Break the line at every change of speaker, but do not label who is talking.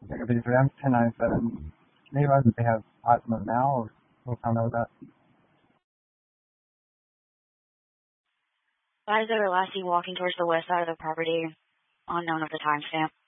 If it's around 1097, can you advise if they have hot mode now, or we'll find out that?
Advisor last seen walking towards the west side of the property, unknown of the timestamp.